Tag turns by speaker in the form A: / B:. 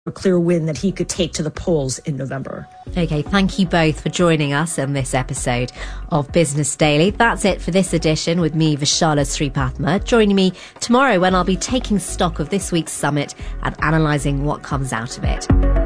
A: a clear win that he could take to the polls in November.
B: Okay, thank you both for joining us in this episode of Business Daily. That's it for this edition with me, Vishala Sripathma. Joining me tomorrow when I'll be taking stock of this week's summit and analysing what comes out of it.